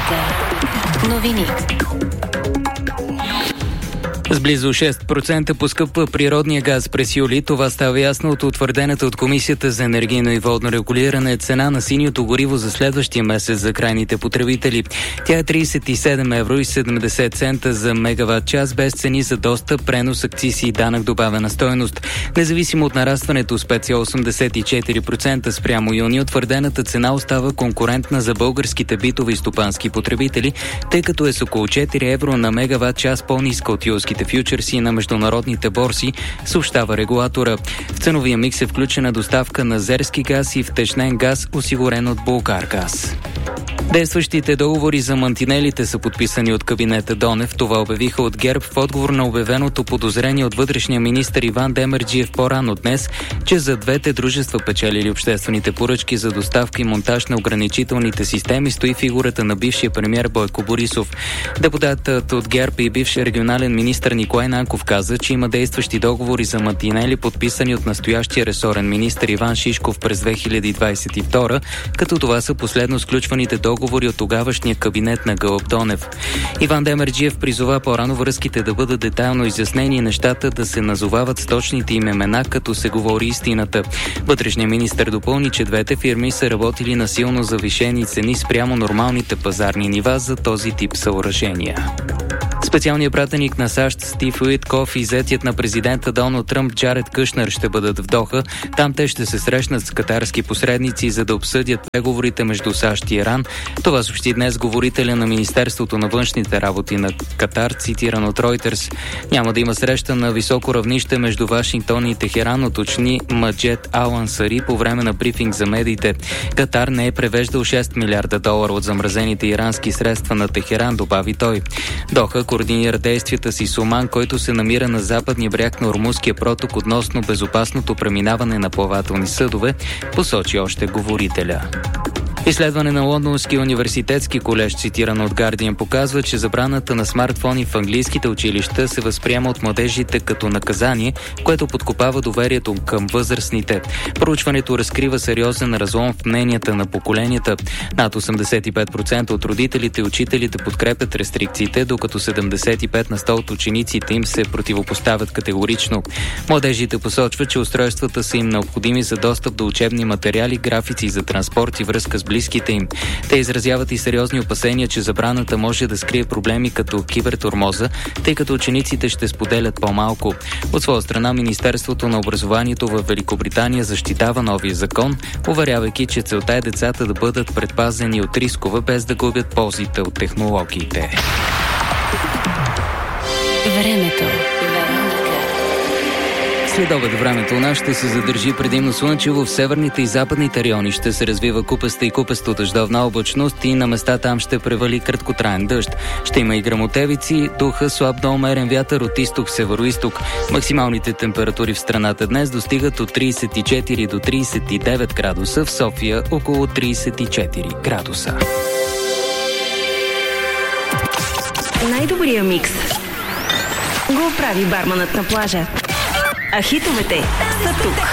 Новини. С близо 6% поскъпва природния газ през юли. Това става ясно от утвърдената от Комисията за енергийно и водно регулиране цена на синьото гориво за следващия месец за крайните потребители. Тя е 37,70 евро за мегаватт час, без цени за достъп, пренос, акцизи и данък добавена стойност. Независимо от нарастването с 5,84% спрямо юни, утвърдената цена остава конкурентна за българските битови и стопански потребители, тъй като е с около 4 евро на мегаватт час по-ниска от юлските фючерси на международните борси, съобщава регулатора. В ценовия микс е включена доставка на азерски газ и втечнен газ, осигурен от Булгаргаз. Действащите договори за мантинелите са подписани от кабинета Донев. Това обявиха от ГЕРБ в отговор на обявеното подозрение от вътрешния министър Иван Демерджиев по-рано днес, че за двете дружества, печелили обществените поръчки за доставка и монтаж на ограничителните системи, стои фигурата на бившия премиер Бойко Борисов. Депутатът от ГЕРБ и бивш регионален министър Николай Нанков каза, че има действащи договори за мантинели, подписани от настоящия ресорен министър Иван Шишков през 2022, като това са последно сключваните договори от тогавашния кабинет на Гълъб Донев. Иван Демерджиев призова по-рано връзките да бъдат детайлно изяснени и нещата да се назовават с точните им имена, като се говори истината. Вътрешният министър допълни, че двете фирми са работили на силно завишени цени спрямо нормалните пазарни нива за този тип съоръжения. Специалният пратеник на САЩ Стив Уиткоф и зетият на президента Доналд Тръмп Джаред Кушнер ще бъдат в Доха. Там те ще се срещнат с катарски посредници, за да обсъдят преговорите между САЩ и Иран. Това съобщи днес говорителя на Министерството на външните работи на Катар, цитиран от Reuters. Няма да има среща на високо равнище между Вашингтон и Техеран, уточни Маджед Ал-Ансари по време на брифинг за медиите. Катар не е превеждал $6 милиарда от замразените ирански средства на Техеран, добави той. Доха координира действията си с Оман, който се намира на западния бряг на Ормузския проток относно безопасното преминаване на плавателни съдове, посочи още говорителя. Изследване на Лондонския университетски колеж, цитирано от Guardian, показва, че забраната на смартфони в английските училища се възприема от младежите като наказание, което подкопава доверието към възрастните. Проучването разкрива сериозен разлом в мненията на поколенията. Над 85% от родителите и учителите подкрепят рестрикциите, докато 75% от учениците им се противопоставят категорично. Младежите посочват, че устройствата са им необходими за достъп до учебни материали, графици за транспорт и връзка с близките им. Те изразяват и сериозни опасения, че забраната може да скрие проблеми като кибертормоза, тъй като учениците ще споделят по-малко. От своя страна, Министерството на образованието в Великобритания защитава новия закон, уверявайки, че целта е децата да бъдат предпазени от рискове, без да губят ползите от технологиите. Времето. След обед времето у нас ще се задържи предимно слънчево, в северните и западните райони ще се развива купеста и купесто дъждовна облачност и на места там ще превали краткотраен дъжд. Ще има и гръмотевици, духа слаб до умерен вятър от изток-североизток. Максималните температури в страната днес достигат от 34 до 39 градуса, в София около 34 градуса. Най-добрия микс го прави барманът на плажа. А хитовете са тук.